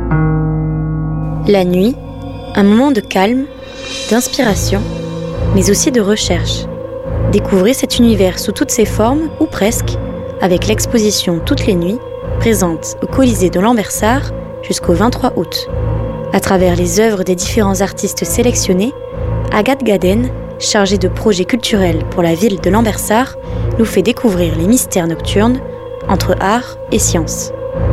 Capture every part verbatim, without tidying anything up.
La nuit, un moment de calme, d'inspiration, mais aussi de recherche. Découvrez cet univers sous toutes ses formes, ou presque, avec l'exposition Toutes les nuits, présente au Colisée de Lambersart jusqu'au vingt-trois août. À travers les œuvres des différents artistes sélectionnés, Agathe Gaden, chargée de projets culturels pour la ville de Lambersart, nous fait découvrir les mystères nocturnes entre art et science.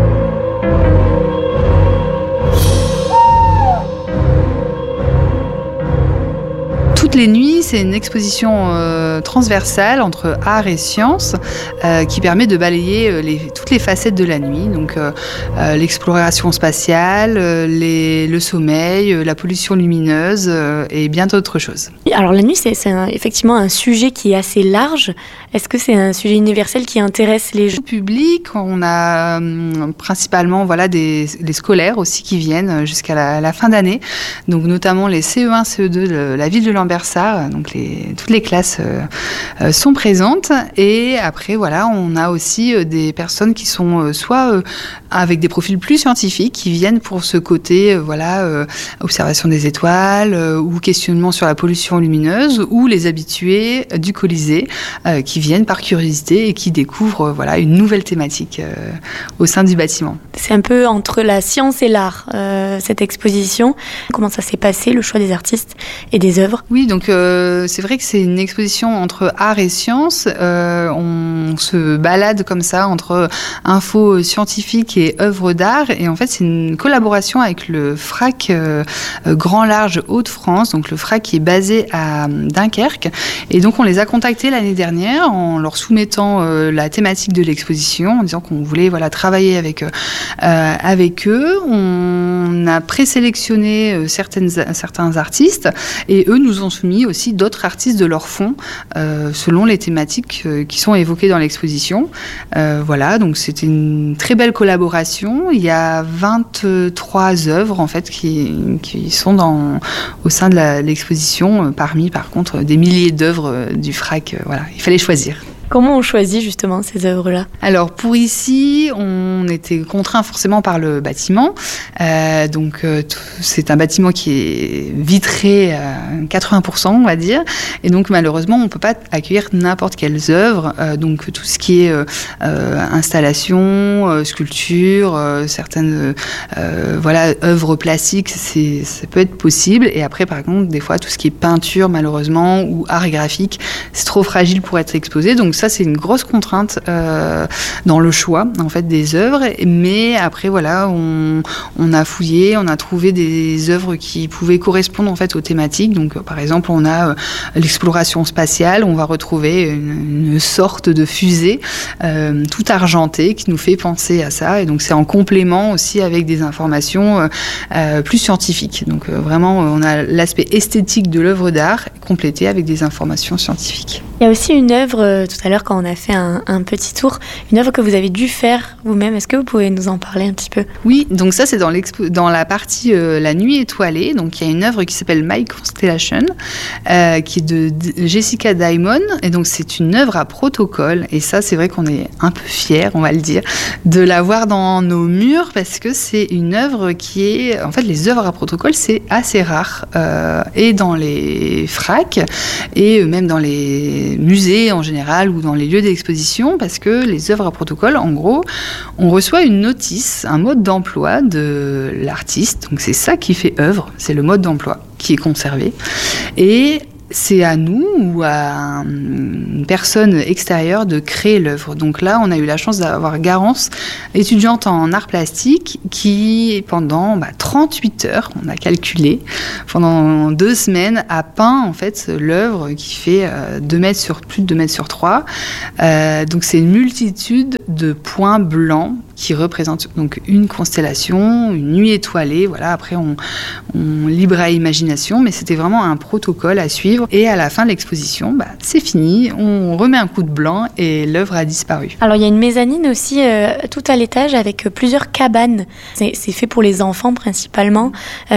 Toutes les nuits, c'est une exposition euh, transversale entre art et science euh, qui permet de balayer euh, les, toutes les facettes de la nuit. Donc euh, euh, l'exploration spatiale, euh, les, le sommeil, euh, la pollution lumineuse euh, et bien d'autres choses. Alors la nuit, c'est, c'est un, effectivement un sujet qui est assez large. Est-ce que c'est un sujet universel qui intéresse les gens ? Public, on a euh, principalement voilà, des, des scolaires aussi qui viennent jusqu'à la, la fin d'année. Donc notamment les C E un, C E deux de la ville de Lambersart. Donc les, toutes les classes euh, euh, sont présentes et après voilà on a aussi euh, des personnes qui sont euh, soit euh, avec des profils plus scientifiques qui viennent pour ce côté euh, voilà euh, observation des étoiles euh, ou questionnement sur la pollution lumineuse, ou les habitués euh, du Colisée euh, qui viennent par curiosité et qui découvrent euh, voilà une nouvelle thématique euh, au sein du bâtiment. C'est un peu entre la science et l'art euh, cette exposition. Comment ça s'est passé, le choix des artistes et des œuvres ? Oui, donc euh, c'est vrai que c'est une exposition entre art et science. Euh, on se balade comme ça entre infos scientifiques et œuvres d'art. Et en fait, c'est une collaboration avec le FRAC euh, Grand Large Hauts-de-France, donc le FRAC qui est basé à Dunkerque. Et donc, on les a contactés l'année dernière en leur soumettant euh, la thématique de l'exposition, en disant qu'on voulait voilà, travailler avec, euh, avec eux. On a présélectionné euh, certaines, certains artistes et eux nous ont soumis aussi d'autres artistes de leur fonds euh, selon les thématiques euh, qui sont évoquées dans l'exposition. Euh, voilà, donc c'était une très belle collaboration. Il y a vingt-trois œuvres en fait qui, qui sont dans, au sein de la, l'exposition, euh, parmi par contre des milliers d'œuvres euh, du FRAC. Euh, voilà, il fallait choisir. Comment on choisit justement ces œuvres-là ? Alors pour ici, on était contraint forcément par le bâtiment. Euh, donc euh, tout, c'est un bâtiment qui est vitré à quatre-vingts pour cent, on va dire. Et donc malheureusement, on ne peut pas accueillir n'importe quelles œuvres. Euh, donc tout ce qui est euh, euh, installation, euh, sculpture, euh, certaines euh, voilà, œuvres plastiques, c'est, ça peut être possible. Et après, par contre, des fois, tout ce qui est peinture, malheureusement, ou art graphique, c'est trop fragile pour être exposé. Donc ça, c'est une grosse contrainte euh, dans le choix en fait des œuvres. Mais après, voilà, on, on a fouillé, on a trouvé des œuvres qui pouvaient correspondre en fait aux thématiques. Donc, par exemple, on a euh, l'exploration spatiale. On va retrouver une, une sorte de fusée euh, tout argentée qui nous fait penser à ça. Et donc, c'est en complément aussi avec des informations euh, euh, plus scientifiques. Donc, euh, vraiment, on a l'aspect esthétique de l'œuvre d'art complété avec des informations scientifiques. Il y a aussi une œuvre, euh, tout à l'heure quand on a fait un, un petit tour, une œuvre que vous avez dû faire vous-même. Est-ce que vous pouvez nous en parler un petit peu ? Oui, donc ça c'est dans, l'expo- dans la partie euh, La Nuit étoilée. Donc il y a une œuvre qui s'appelle My Constellation, euh, qui est de D- Jessica Diamond. Et donc c'est une œuvre à protocole. Et ça c'est vrai qu'on est un peu fiers, on va le dire, de la voir dans nos murs parce que c'est une œuvre qui est... En fait les œuvres à protocole c'est assez rare. Euh, et dans les FRAC et même dans les musées en général ou dans les lieux d'exposition, parce que les œuvres à protocole, en gros, on reçoit une notice, un mode d'emploi de l'artiste. Donc c'est ça qui fait œuvre, c'est le mode d'emploi qui est conservé. Et c'est à nous ou à une personne extérieure de créer l'œuvre. Donc là, on a eu la chance d'avoir Garance, étudiante en art plastique, qui, pendant bah, trente-huit heures, on a calculé, pendant deux semaines, a peint en fait l'œuvre qui fait euh, deux mètres sur, plus de deux mètres sur trois. Euh, donc c'est une multitude de points blancs qui représente donc une constellation, une nuit étoilée. Voilà, après, on, on libre à imagination, mais c'était vraiment un protocole à suivre. Et à la fin de l'exposition, bah, c'est fini, on remet un coup de blanc et l'œuvre a disparu. Alors, il y a une mezzanine aussi, euh, tout à l'étage, avec plusieurs cabanes. C'est, c'est fait pour les enfants, principalement. Euh,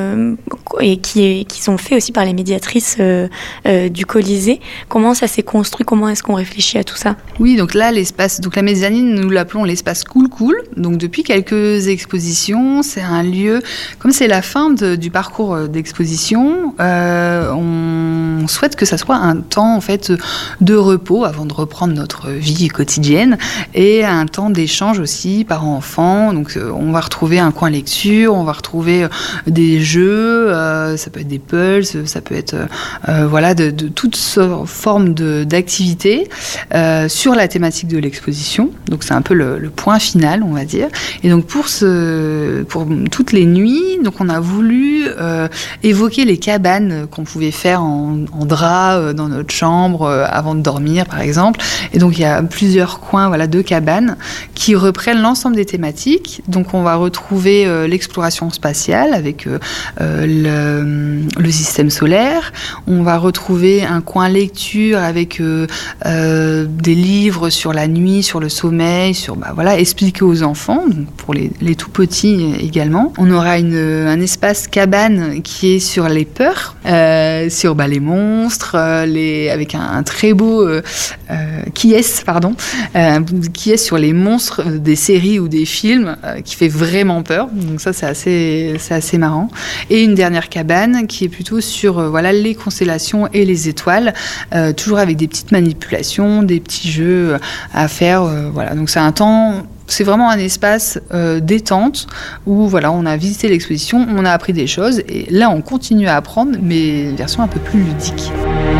euh, et qui, qui sont faits aussi par les médiatrices euh, euh, du Colisée. Comment ça s'est construit? Comment est-ce qu'on réfléchit à tout ça? Oui, donc là, l'espace, donc la mezzanine, nous l'appelons l'espace Cool Cool. Donc depuis quelques expositions, c'est un lieu, comme c'est la fin de, du parcours d'exposition, euh, on souhaite que ça soit un temps en fait de repos avant de reprendre notre vie quotidienne et un temps d'échange aussi parents-enfants. Donc on va retrouver un coin lecture, on va retrouver des jeux, euh, ça peut être des puzzles, ça peut être euh, voilà de, de toutes formes de, d'activités euh, sur la thématique de l'exposition. Donc c'est un peu le, le point final, on va dire. Et donc pour ce, pour toutes les nuits, donc on a voulu euh, évoquer les cabanes qu'on pouvait faire en, en drap euh, dans notre chambre euh, avant de dormir, par exemple. Et donc il y a plusieurs coins, voilà, de cabanes qui reprennent l'ensemble des thématiques. Donc on va retrouver euh, l'exploration spatiale avec euh, le, le système solaire. On va retrouver un coin lecture avec euh, euh, des livres sur la nuit, sur le sommeil, sur bah, voilà, expliquer aux enfants, donc pour les, les tout petits également. On aura une, un espace cabane qui est sur les peurs, euh, sur bah, les monstres, euh, les, avec un, un très beau euh, euh, qui est, pardon, euh, qui est sur les monstres des séries ou des films, euh, qui fait vraiment peur. Donc ça, c'est assez, c'est assez marrant. Et une dernière cabane qui est plutôt sur euh, voilà, les constellations et les étoiles, euh, toujours avec des petites manipulations, des petits jeux à faire. Euh, voilà. Donc c'est un temps... C'est vraiment un espace euh, détente où voilà, on a visité l'exposition, on a appris des choses et là on continue à apprendre, mais version un peu plus ludique.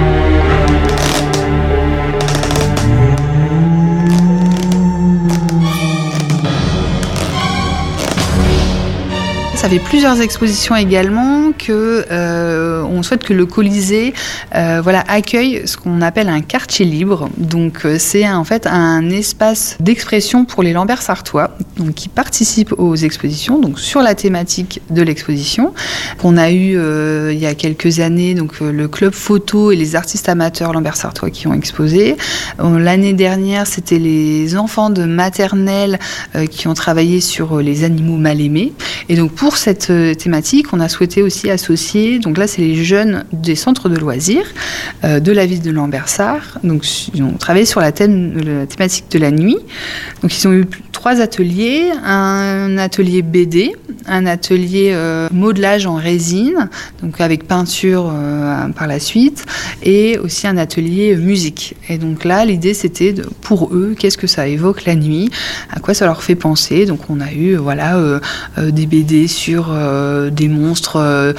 Ça fait plusieurs expositions également que euh, on souhaite que le Colisée euh, voilà, accueille ce qu'on appelle un quartier libre. Donc euh, c'est en fait un espace d'expression pour les Lambert-Sartois, donc qui participent aux expositions, donc sur la thématique de l'exposition. On a eu euh, il y a quelques années donc euh, le club photo et les artistes amateurs Lambert-Sartois qui ont exposé. Euh, l'année dernière, c'était les enfants de maternelle euh, qui ont travaillé sur euh, les animaux mal aimés. Et donc pour cette thématique, on a souhaité aussi associer, donc là c'est les jeunes des centres de loisirs euh, de la ville de Lambersart, donc ils ont travaillé sur la, thème, la thématique de la nuit. Donc ils ont eu trois ateliers, un atelier B D, un atelier euh, modelage en résine, donc avec peinture euh, par la suite, et aussi un atelier musique. Et donc là l'idée c'était de, pour eux, qu'est-ce que ça évoque la nuit, à quoi ça leur fait penser. Donc on a eu voilà euh, euh, des B D sur euh, des monstres euh,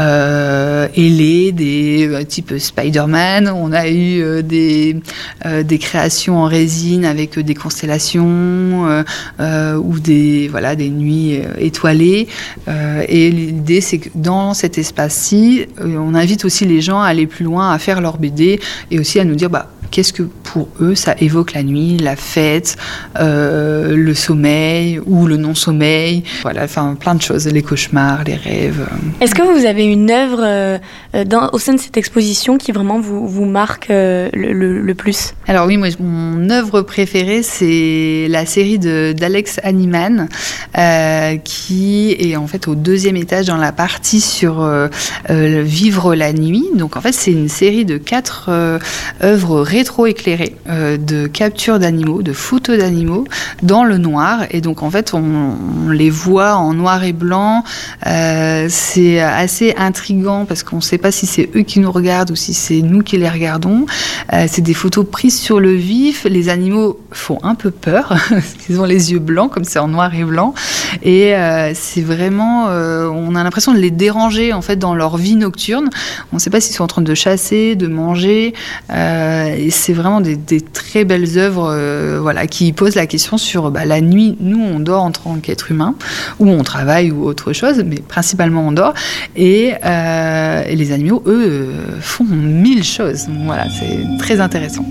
euh, ailés, des euh, type Spider-Man. On a eu euh, des, euh, des créations en résine avec euh, des constellations euh, euh, ou des, voilà, des nuits euh, étoilées. Euh, et l'idée, c'est que dans cet espace-ci, euh, on invite aussi les gens à aller plus loin, à faire leur B D et aussi à nous dire bah, qu'est-ce que pour eux ça évoque la nuit, la fête, euh, le sommeil ou le non-sommeil, voilà, enfin plein de choses, les cauchemars, les rêves. Est-ce que vous avez une œuvre euh, dans, au sein de cette exposition qui vraiment vous, vous marque euh, le, le, le plus? Alors oui, moi mon œuvre préférée c'est la série de, d'Alex Hanneman euh, qui est en fait au deuxième étage dans la partie sur euh, euh, vivre la nuit. Donc en fait c'est une série de quatre euh, œuvres rétro-éclairées euh, de capture d'animaux, de photos d'animaux dans le noir. Et donc en fait on, on les voit en noir et blanc. Euh, c'est assez intriguant parce qu'on ne sait pas si c'est eux qui nous regardent ou si c'est nous qui les regardons. Euh, c'est des photos prises sur le vif. Les animaux font un peu peur parce qu'ils ont les yeux blancs comme c'est en noir et blanc. Et euh, c'est vraiment, euh, on a l'impression de les déranger en fait dans leur vie nocturne. On ne sait pas s'ils sont en train de chasser, de manger. Euh, et c'est vraiment des, des très belles œuvres euh, voilà, qui posent la question sur bah, la nuit. Nous, on dort en tant qu'être humain, ou on travaille ou autre chose, mais principalement on dort. Et, euh, et les animaux, eux, euh, font mille choses. Donc, voilà, c'est très intéressant.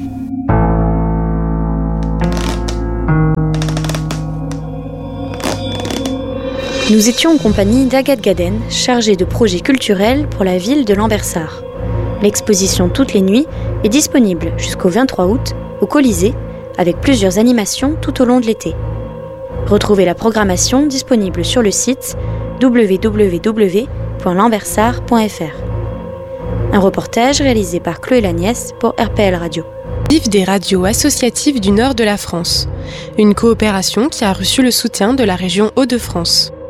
Nous étions en compagnie d'Agathe Gaden, chargée de projets culturels pour la ville de Lambersart. L'exposition Toutes les nuits est disponible jusqu'au vingt-trois août au Colisée, avec plusieurs animations tout au long de l'été. Retrouvez la programmation disponible sur le site w w w point lambersart point f r. Un reportage réalisé par Chloé Lagnès pour R P L Radio. Vive des radios associatives du nord de la France, une coopération qui a reçu le soutien de la région Hauts-de-France.